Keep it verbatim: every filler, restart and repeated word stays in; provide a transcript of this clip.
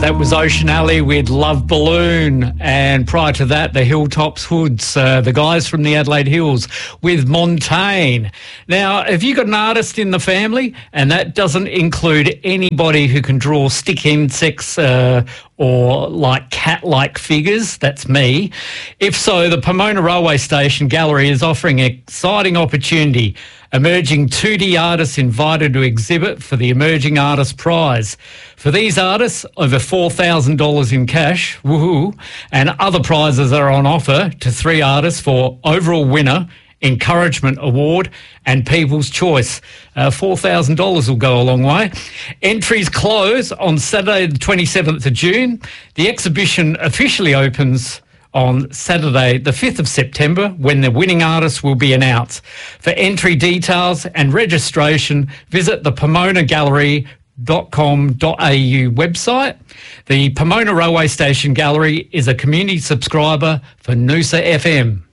that was Ocean Alley with Love Balloon, and prior to that, the Hilltops Hoods, uh, the guys from the Adelaide Hills with Montaigne. Now, have you got an artist in the family? And that doesn't include anybody who can draw stick insects uh, or like cat-like figures. That's me. If so, the Pomona Railway Station Gallery is offering an exciting opportunity. Emerging two D artists invited to exhibit for the Emerging Artist Prize. For these artists, over four thousand dollars in cash, woohoo, and other prizes are on offer to three artists for overall winner, encouragement award and People's Choice. Uh, four thousand dollars will go a long way. Entries close on Saturday the twenty-seventh of June. The exhibition officially opens on Saturday the fifth of September when the winning artist will be announced. For entry details and registration, visit the pomona gallery dot com dot a u website. The Pomona Railway Station Gallery is a community subscriber for Noosa F M.